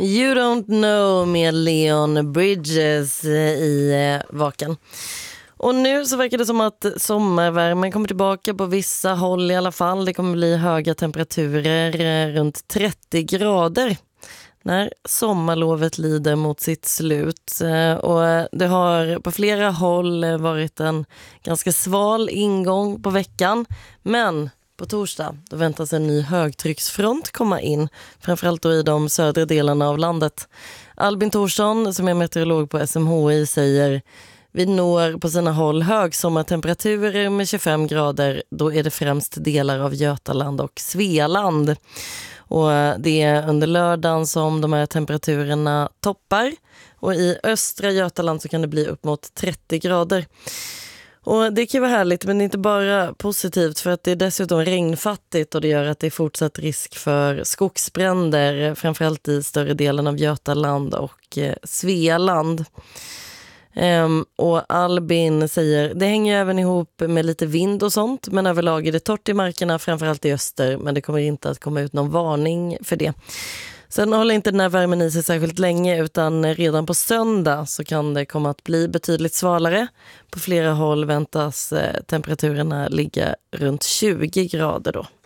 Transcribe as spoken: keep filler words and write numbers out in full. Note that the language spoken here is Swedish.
You Don't Know med Leon Bridges i Vaken. Och nu så verkar det som att sommarvärmen kommer tillbaka på vissa håll i alla fall. Det kommer bli höga temperaturer runt trettio grader när sommarlovet lider mot sitt slut. Och det har på flera håll varit en ganska sval ingång på veckan. Men på torsdag då väntas en ny högtrycksfront komma in, framförallt då i de södra delarna av landet. Albin Thorsson, som är meteorolog på S M H I, säger: vi når på sina håll högsommartemperaturer med tjugofem grader. Då är det främst delar av Götaland och Svealand. Och det är under lördagen som de här temperaturerna toppar. Och i östra Götaland så kan det bli upp mot trettio grader. Och det kan vara härligt, men det är inte bara positivt, för att det är dessutom regnfattigt och det gör att det är fortsatt risk för skogsbränder, framförallt i större delen av Götaland och eh, Svealand. Um, och Albin säger: det hänger även ihop med lite vind och sånt, men överlag är det torrt i markerna, framförallt i öster, men det kommer inte att komma ut någon varning för det. Sen håller inte den här värmen i sig särskilt länge, utan redan på söndag så kan det komma att bli betydligt svalare. På flera håll väntas eh, temperaturerna ligga runt tjugo grader då.